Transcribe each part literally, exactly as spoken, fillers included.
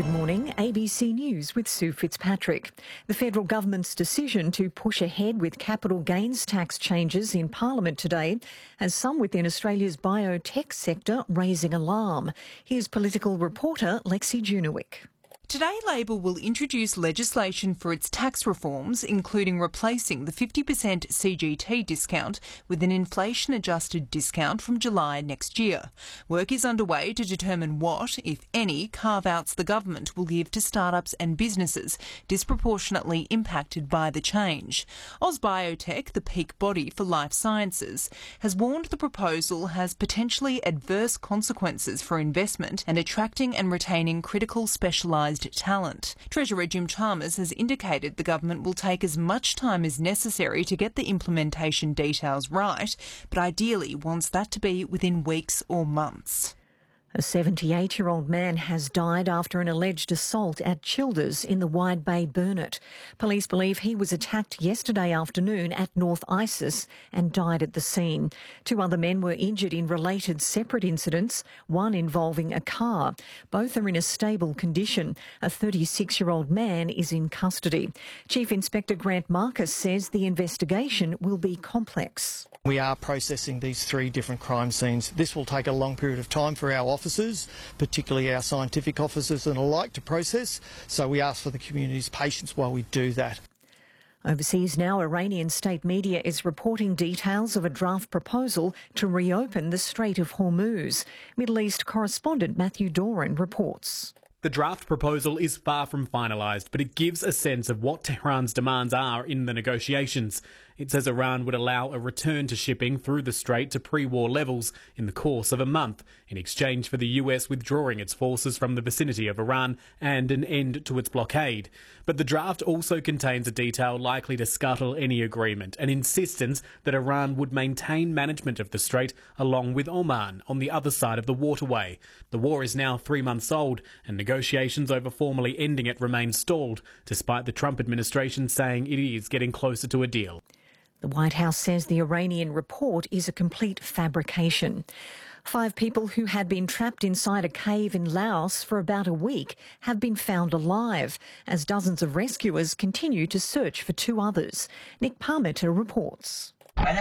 Good morning, A B C News with Sue Fitzpatrick. The federal government's decision to push ahead with capital gains tax changes in Parliament today has some within Australia's biotech sector raising alarm. Here's political reporter Lexi Junowick. Today, Labor will introduce legislation for its tax reforms, including replacing the fifty percent C G T discount with an inflation-adjusted discount from July next year. Work is underway to determine what, if any, carve-outs the government will give to startups and businesses disproportionately impacted by the change. AusBiotech, the peak body for life sciences, has warned the proposal has potentially adverse consequences for investment and attracting and retaining critical specialised talent. Treasurer Jim Chalmers has indicated the government will take as much time as necessary to get the implementation details right, but ideally wants that to be within weeks or months. A seventy-eight-year-old man has died after an alleged assault at Childers in the Wide Bay Burnett. Police believe he was attacked yesterday afternoon at North Isis and died at the scene. Two other men were injured in related separate incidents, one involving a car. Both are in a stable condition. A thirty-six-year-old man is in custody. Chief Inspector Grant Marcus says the investigation will be complex. We are processing these three different crime scenes. This will take a long period of time for our officers, particularly our scientific officers and alike, to process, so we ask for the community's patience while we do that. Overseas now, Iranian state media is reporting details of a draft proposal to reopen the Strait of Hormuz. Middle East correspondent Matthew Doran reports. The draft proposal is far from finalised, but it gives a sense of what Tehran's demands are in the negotiations. It says Iran would allow a return to shipping through the strait to pre-war levels in the course of a month, in exchange for the U S withdrawing its forces from the vicinity of Iran and an end to its blockade. But the draft also contains a detail likely to scuttle any agreement, an insistence that Iran would maintain management of the strait along with Oman on the other side of the waterway. The war is now three months old, and negotiations over formally ending it remain stalled, despite the Trump administration saying it is getting closer to a deal. The White House says the Iranian report is a complete fabrication. Five people who had been trapped inside a cave in Laos for about a week have been found alive, as dozens of rescuers continue to search for two others. Nick Parmenter reports.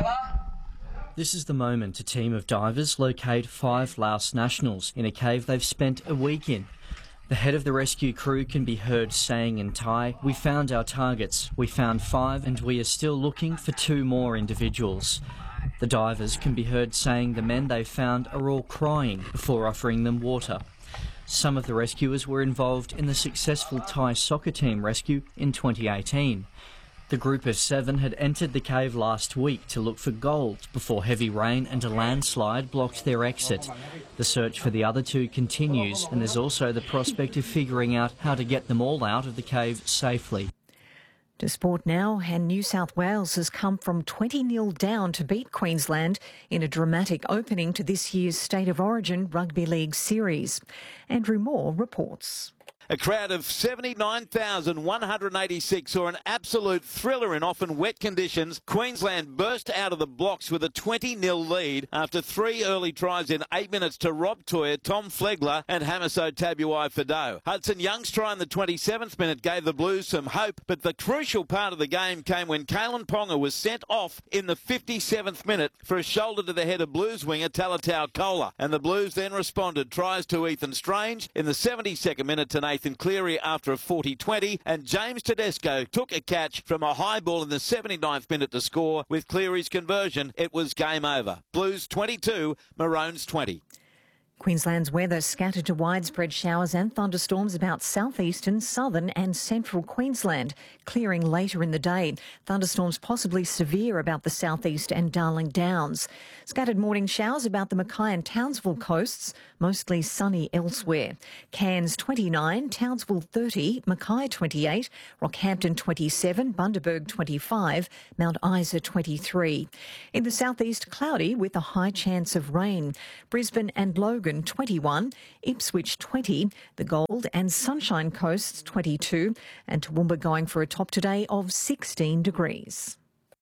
This is the moment a team of divers locate five Laos nationals in a cave they've spent a week in. The head of the rescue crew can be heard saying in Thai, "We found our targets. We found five and we are still looking for two more individuals." The divers can be heard saying the men they found are all crying before offering them water. Some of the rescuers were involved in the successful Thai soccer team rescue in twenty eighteen. The group of seven had entered the cave last week to look for gold before heavy rain and a landslide blocked their exit. The search for the other two continues, and there's also the prospect of figuring out how to get them all out of the cave safely. To sport now, and New South Wales has come from twenty nil down to beat Queensland in a dramatic opening to this year's State of Origin Rugby League series. Andrew Moore reports. A crowd of seventy-nine thousand one hundred eighty-six saw an absolute thriller in often wet conditions. Queensland burst out of the blocks with a twenty nil lead after three early tries in eight minutes to Rob Toyer, Tom Flegler and Hamiso Tabuai-Fidow. Hudson Young's try in the twenty-seventh minute gave the Blues some hope, but the crucial part of the game came when Kalen Ponga was sent off in the fifty-seventh minute for a shoulder to the head of Blues winger Talatau Kola, and the Blues then responded. Tries to Ethan Strange in the seventy-second minute to Nathan Cleary after a forty twenty, and James Tedesco took a catch from a high ball in the seventy-ninth minute to score. With Cleary's conversion, it was game over. Blues twenty-two, Maroons twenty. Queensland's weather scattered to widespread showers and thunderstorms about southeastern, southern and central Queensland, clearing later in the day. Thunderstorms possibly severe about the southeast and Darling Downs. Scattered morning showers about the Mackay and Townsville coasts, mostly sunny elsewhere. Cairns twenty-nine, Townsville thirty, Mackay twenty-eight, Rockhampton twenty-seven, Bundaberg twenty-five, Mount Isa twenty-three. In the southeast, cloudy with a high chance of rain. Brisbane and Logan twenty-one, Ipswich twenty, the Gold and Sunshine Coasts twenty-two, and Toowoomba going for a top today of sixteen degrees.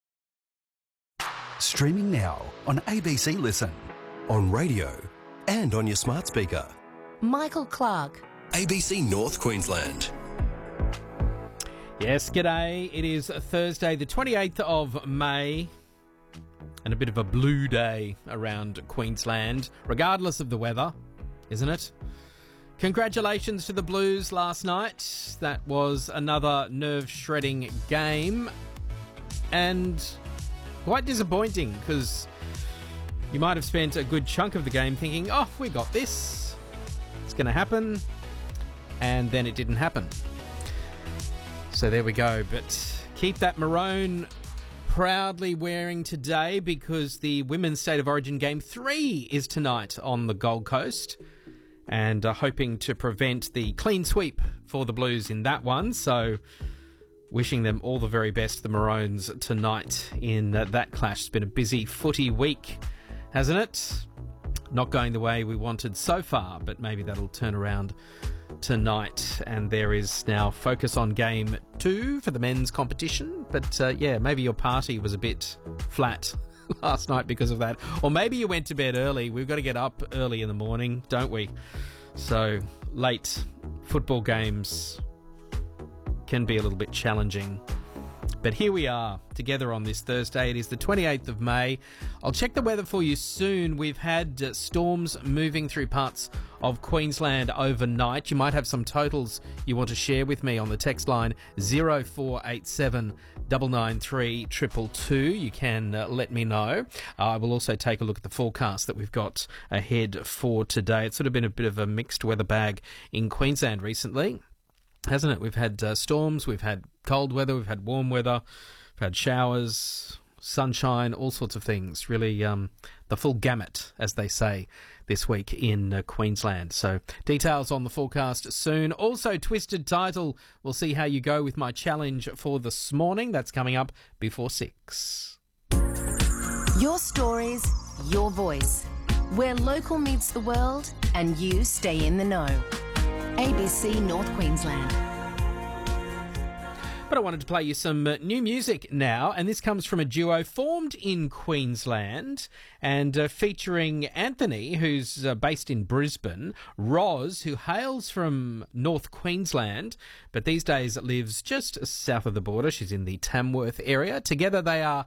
Streaming now on A B C Listen, on radio and on your smart speaker. Michael Clark, A B C North Queensland. Yes, g'day. It is Thursday, the twenty-eighth of May, and a bit of a blue day around Queensland, regardless of the weather, isn't it? Congratulations to the Blues last night. That was another nerve-shredding game, and quite disappointing because you might have spent a good chunk of the game thinking, oh, we got this, it's going to happen, and then it didn't happen. So there we go, but keep that maroon proudly wearing today because the Women's State of Origin Game three is tonight on the Gold Coast, and uh, hoping to prevent the clean sweep for the Blues in that one. So wishing them all the very best, the Maroons, tonight in uh, that clash. It's been a busy footy week, hasn't it? Not going the way we wanted so far, but maybe that'll turn around tonight. And there is now focus on game two for the men's competition. But uh, yeah, maybe your party was a bit flat last night because of that. Or maybe you went to bed early. We've got to get up early in the morning, don't we? So late football games can be a little bit challenging. But here we are, together on this Thursday. It is the twenty-eighth of May. I'll check the weather for you soon. We've had uh, storms moving through parts of Queensland overnight. You might have some totals you want to share with me on the text line zero four eight seven nine nine three two two two. You can uh, let me know. Uh, I will also take a look at the forecast that we've got ahead for today. It's sort of been a bit of a mixed weather bag in Queensland recently, hasn't it? We've had uh, storms, we've had cold weather, we've had warm weather, we've had showers, sunshine, all sorts of things. Really um, the full gamut, as they say, this week in uh, Queensland. So details on the forecast soon. Also, Twisted Title. We'll see how you go with my challenge for this morning. That's coming up before six. Your stories, your voice. Where local meets the world and you stay in the know. A B C North Queensland. But I wanted to play you some uh, new music now, and this comes from a duo formed in Queensland and uh, featuring Anthony, who's uh, based in Brisbane, Roz, who hails from North Queensland, but these days lives just south of the border. She's in the Tamworth area. Together they are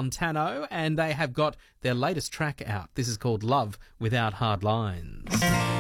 Lontano, and they have got their latest track out. This is called Love Without Hard Lines.